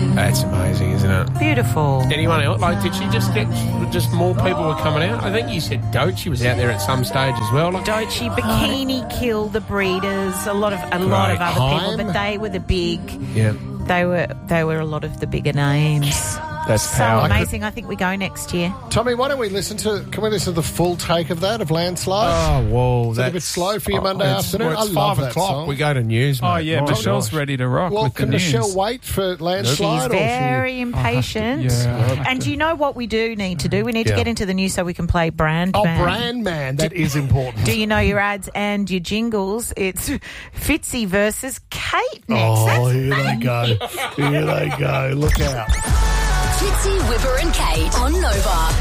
That's amazing, isn't it? Beautiful. Anyone else? Like, did she just get more people were coming out? I think you said Doechii was out there at some stage as well. Like, Doechii, Bikini Kill, the Breeders, a lot of other people, but they were the big. Yeah. They were a lot of the bigger names. That's so power. amazing. I think we go next year. Tommy, why don't we listen to the full take of that, of Landslide? Oh, whoa. Is that a bit slow for you Monday afternoon? Well, it's I love 5 that o'clock. song. We go to news, mate. Oh, yeah, Michelle's ready to rock Well, with the can news. Michelle wait for Landslide? She's very impatient. And do you know what we do need to do? We need to get into the news so we can play Brand Man. Oh, Brand Man. That is important. Do you know your ads and your jingles? It's Fitzy versus Kate next. Oh, here they go. Here they go. Look out. Fitzy, Whipper and Kate on Nova.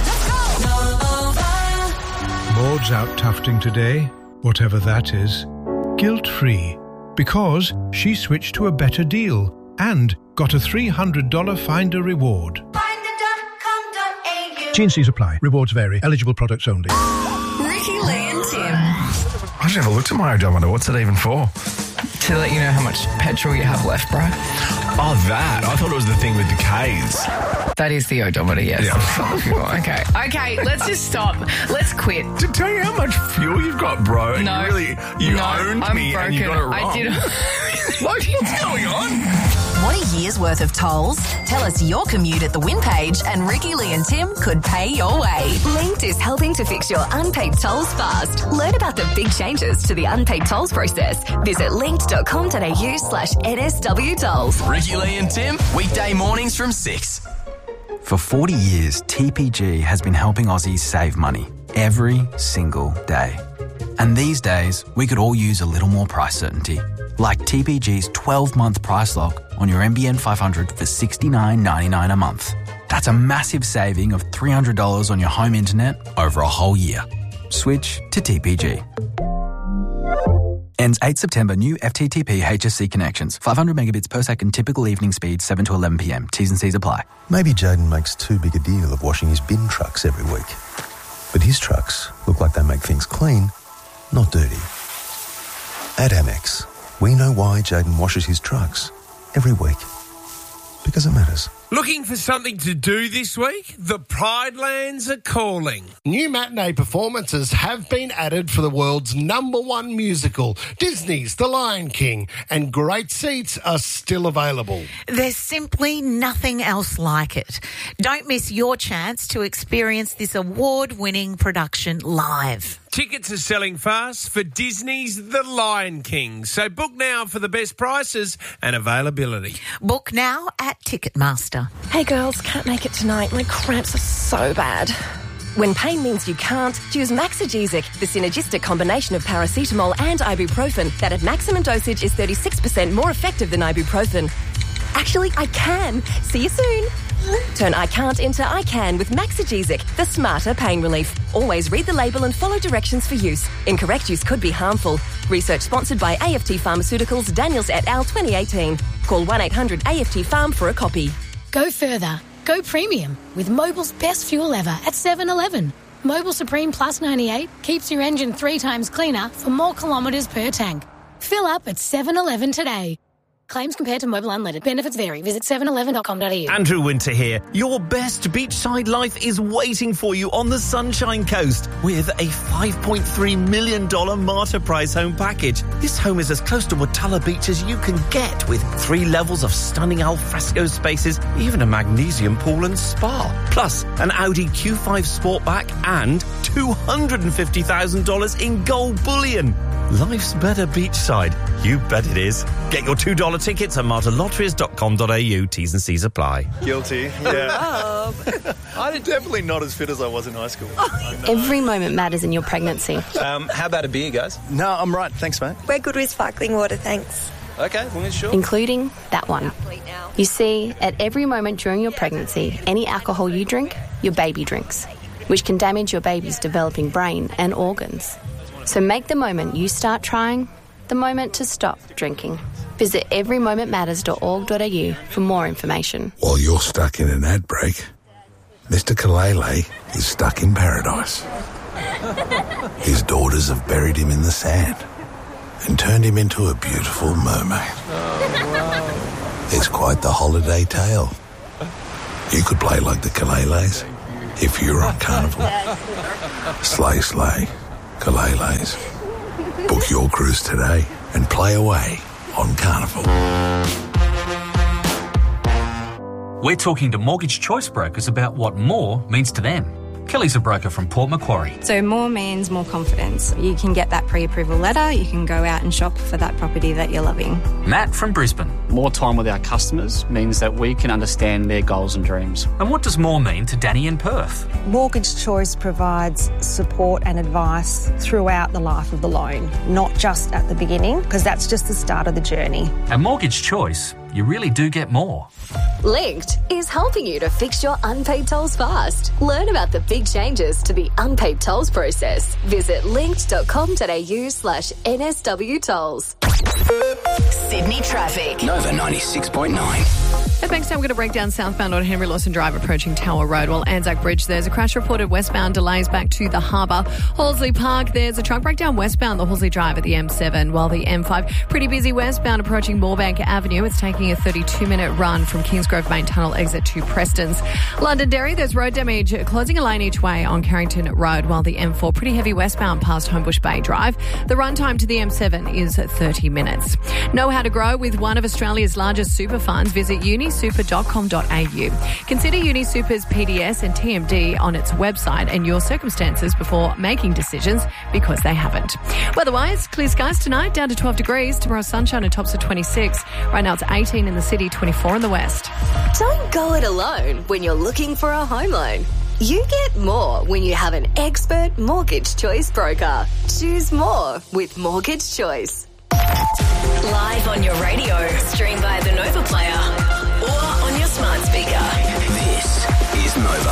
Maud's out tufting today, whatever that is, guilt-free, because she switched to a better deal and got a $300 Finder reward. Finder.com.au. T&Cs apply. Rewards vary. Eligible products only. Ricky, Lee and Tim. I just never looked at my odometer. What's it even for? To let you know how much petrol you have left, bro. Oh, that. I thought it was the thing with the Ks. That is the odometer, yes. Yeah. Okay, let's just stop. Let's quit. To tell you how much fuel you've got, bro. No. You owned I'm me broken. and you got it wrong. I did. What's going on? Want a year's worth of tolls? Tell us your commute at the win page and Ricky, Lee and Tim could pay your way. Linked is helping to fix your unpaid tolls fast. Learn about the big changes to the unpaid tolls process. Visit linked.com.au/NSW tolls. Ricky, Lee and Tim, weekday mornings from 6. For 40 years, TPG has been helping Aussies save money every single day. And these days, we could all use a little more price certainty. Like TPG's 12-month price lock on your NBN 500 for $69.99 a month. That's a massive saving of $300 on your home internet over a whole year. Switch to TPG. Ends 8 September. New FTTP HSC connections. 500 megabits per second. Typical evening speed 7 to 11 p.m. T's and C's apply. Maybe Jaden makes too big a deal of washing his bin trucks every week. But his trucks look like they make things clean, not dirty. At Amex, we know why Jaden washes his trucks every week. Because it matters. Looking for something to do this week? The Pride Lands are calling. New matinee performances have been added for the world's #1 musical, Disney's The Lion King, and great seats are still available. There's simply nothing else like it. Don't miss your chance to experience this award-winning production live. Tickets are selling fast for Disney's The Lion King. So book now for the best prices and availability. Book now at Ticketmaster. Hey girls, can't make it tonight. My cramps are so bad. When pain means you can't, choose Maxigesic, the synergistic combination of paracetamol and ibuprofen that at maximum dosage is 36% more effective than ibuprofen. Actually, I can. See you soon. Turn I can't into I can with Maxigesic, the smarter pain relief. Always read the label and follow directions for use. Incorrect use could be harmful. Research sponsored by AFT Pharmaceuticals, Daniels et al. 2018. Call 1-800-AFT-PHARM for a copy. Go further. Go premium with Mobil's best fuel ever at 7-Eleven. Mobil Supreme Plus 98 keeps your engine 3 times cleaner for more kilometres per tank. Fill up at 7-Eleven today. Claims compared to Mobil Unleaded. Benefits vary. Visit 7eleven.com.au. Andrew Winter here. Your best beachside life is waiting for you on the Sunshine Coast with a $5.3 million Marta Price home package. This home is as close to Watala Beach as you can get, with 3 levels of stunning alfresco spaces, even a magnesium pool and spa. Plus, an Audi Q5 Sportback and $250,000 in gold bullion. Life's better beachside. You bet it is. Get your $2 tickets at martalotteries.com.au. T's and C's apply. Guilty, yeah. I'm definitely not as fit as I was in high school. Every moment matters in your pregnancy. How about a beer, guys? No, I'm right. Thanks, mate. We're good with sparkling water, thanks. Okay, well, sure. Including that one. You see, at every moment during your pregnancy, any alcohol you drink, your baby drinks, which can damage your baby's developing brain and organs. So make the moment you start trying the moment to stop drinking. Visit everymomentmatters.org.au for more information. While you're stuck in an ad break, Mr. Kalele is stuck in paradise. His daughters have buried him in the sand and turned him into a beautiful mermaid. It's quite the holiday tale. You could play like the Kalele's if you're on Carnival. Slay, slay, Kalele's. Book your cruise today and play away on Carnival. We're talking to mortgage choice brokers about what more means to them. Kelly's a broker from Port Macquarie. So more means more confidence. You can get that pre-approval letter, you can go out and shop for that property that you're loving. Matt from Brisbane. More time with our customers means that we can understand their goals and dreams. And what does more mean to Danny in Perth? Mortgage Choice provides support and advice throughout the life of the loan, not just at the beginning, because that's just the start of the journey. At Mortgage Choice, you really do get more. Linked is helping you to fix your unpaid tolls fast. Learn about the big changes to the unpaid tolls process. Visit linked.com.au/NSW tolls. Sydney traffic. Nova 96.9. At Bankstown, we're going to break down southbound on Henry Lawson Drive approaching Tower Road, while Anzac Bridge, there's a crash reported westbound, delays back to the harbour. Horsley Park, there's a truck breakdown westbound the Horsley Drive at the M7, while the M5 pretty busy westbound approaching Moorebank Avenue. It's taking a 32-minute run from Kingsgrove Main Tunnel exit to Preston's. Londonderry, there's road damage closing a lane each way on Carrington Road, while the M4 pretty heavy westbound past Homebush Bay Drive. The run time to the M7 is 30 minutes. Know how to grow with one of Australia's largest super funds? Visit unisuper.com.au. Consider UniSuper's PDS and TMD on its website and your circumstances before making decisions, because they haven't. Weather-wise, clear skies tonight, down to 12 degrees. Tomorrow, sunshine and tops of 26. Right now, it's 18 in the city, 24 in the west. Don't go it alone when you're looking for a home loan. You get more when you have an expert mortgage choice broker. Choose more with Mortgage Choice. Live on your radio, stream via the Nova Player or on your smart speaker. This is Nova.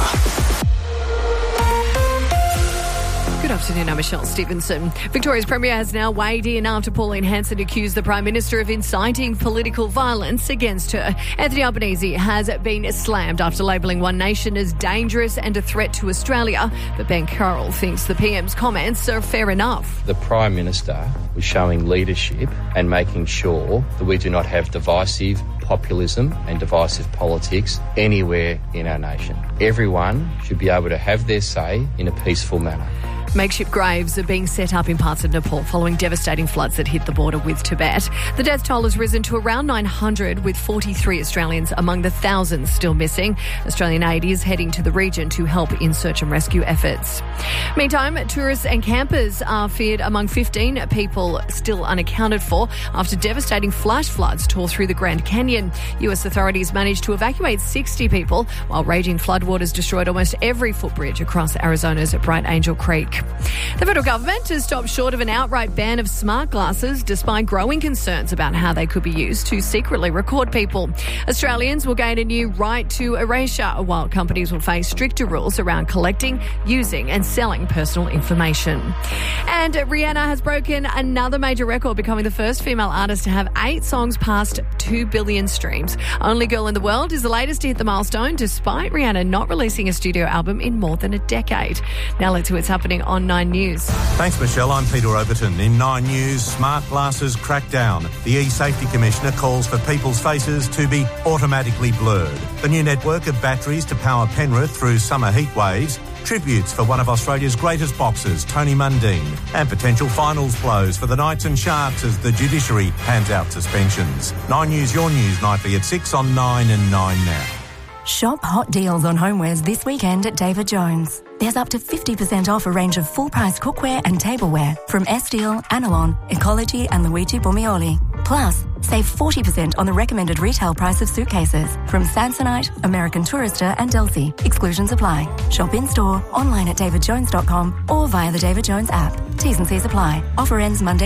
Good afternoon, I'm Michelle Stevenson. Victoria's Premier has now weighed in after Pauline Hanson accused the Prime Minister of inciting political violence against her. Anthony Albanese has been slammed after labelling One Nation as dangerous and a threat to Australia. But Ben Carroll thinks the PM's comments are fair enough. The Prime Minister was showing leadership and making sure that we do not have divisive populism and divisive politics anywhere in our nation. Everyone should be able to have their say in a peaceful manner. Makeshift graves are being set up in parts of Nepal following devastating floods that hit the border with Tibet. The death toll has risen to around 900, with 43 Australians among the thousands still missing. Australian aid is heading to the region to help in search and rescue efforts. Meantime, tourists and campers are feared among 15 people still unaccounted for after devastating flash floods tore through the Grand Canyon. US authorities managed to evacuate 60 people, while raging floodwaters destroyed almost every footbridge across Arizona's Bright Angel Creek. The federal government has stopped short of an outright ban of smart glasses, despite growing concerns about how they could be used to secretly record people. Australians will gain a new right to erasure, while companies will face stricter rules around collecting, using and selling personal information. And Rihanna has broken another major record, becoming the first female artist to have 8 songs past 2 billion streams. Only Girl in the World is the latest to hit the milestone, despite Rihanna not releasing a studio album in more than a decade. Now let's see what's happening on 9 News. Thanks, Michelle. I'm Peter Overton. In 9 News, smart glasses crack down. The E-Safety Commissioner calls for people's faces to be automatically blurred. The new network of batteries to power Penrith through summer heat waves. Tributes for one of Australia's greatest boxers, Tony Mundine. And potential finals blows for the Knights and Sharks as the judiciary hands out suspensions. 9 News, your news nightly at 6 on 9 and 9 now. Shop hot deals on homewares this weekend at David Jones. There's up to 50% off a range of full-price cookware and tableware from Estil, Anilon, Ecology and Luigi Bumioli. Plus, save 40% on the recommended retail price of suitcases from Samsonite, American Tourister and Delsey. Exclusions apply. Shop in-store, online at davidjones.com or via the David Jones app. T's and C's apply. Offer ends Monday